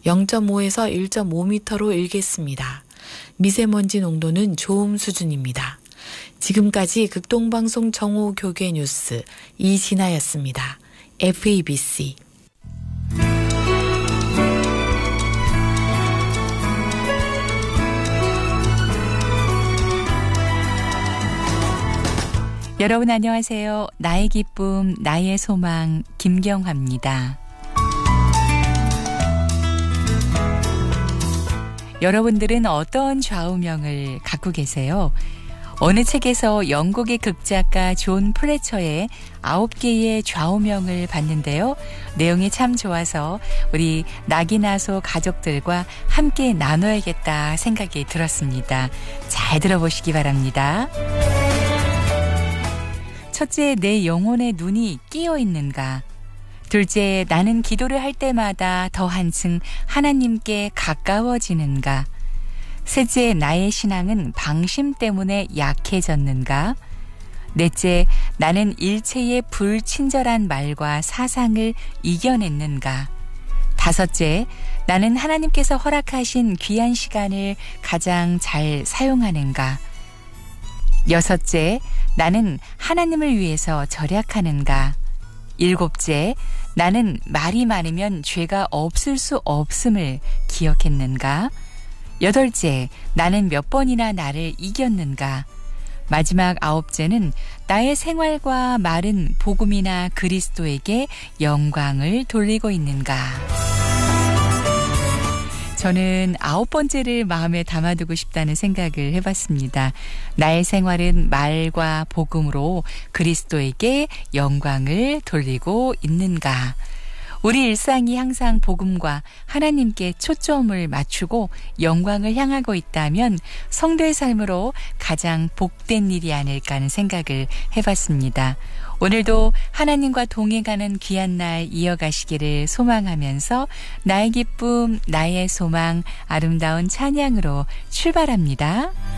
0.5에서 1.5m로 일겠습니다. 미세먼지 농도는 좋음 수준입니다. 지금까지 극동방송 정오교계 뉴스 이진아였습니다. FEBC 여러분 안녕하세요. 나의 기쁨, 나의 소망 김경화입니다. 여러분들은 어떤 좌우명을 갖고 계세요? 어느 책에서 영국의 극작가 존 플래처의 9개의 좌우명을 봤는데요. 내용이 참 좋아서 우리 나기나소 가족들과 함께 나눠야겠다 생각이 들었습니다. 잘 들어보시기 바랍니다. 첫째, 내 영혼의 눈이 끼어 있는가? 둘째, 나는 기도를 할 때마다 더 한층 하나님께 가까워지는가? 셋째, 나의 신앙은 방심 때문에 약해졌는가? 넷째, 나는 일체의 불친절한 말과 사상을 이겨냈는가? 다섯째, 나는 하나님께서 허락하신 귀한 시간을 가장 잘 사용하는가? 여섯째, 나는 하나님을 위해서 절약하는가? 일곱째, 나는 말이 많으면 죄가 없을 수 없음을 기억했는가? 여덟째, 나는 몇 번이나 나를 이겼는가? 마지막 아홉째는 나의 생활과 말은 복음이나 그리스도에게 영광을 돌리고 있는가? 저는 9번째를 마음에 담아두고 싶다는 생각을 해봤습니다. 나의 생활은 말과 복음으로 그리스도에게 영광을 돌리고 있는가? 우리 일상이 항상 복음과 하나님께 초점을 맞추고 영광을 향하고 있다면 성도의 삶으로 가장 복된 일이 아닐까 하는 생각을 해봤습니다. 오늘도 하나님과 동행하는 귀한 날 이어가시기를 소망하면서 나의 기쁨, 나의 소망, 아름다운 찬양으로 출발합니다.